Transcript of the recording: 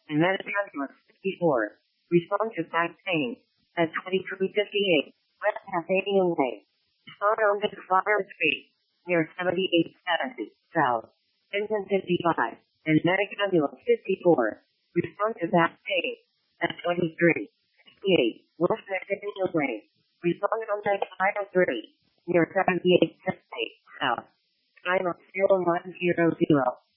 and Metacardium 54. Respond to back pain at 2358 West Tasmanian Way. Respond on the Flyer Street near 7870 South. Engine 55 and Metacardium 54. Respond to back pain at 2358 West Tasmanian Way. Respond on the Flyer Street near 7870 South. Time of 0100.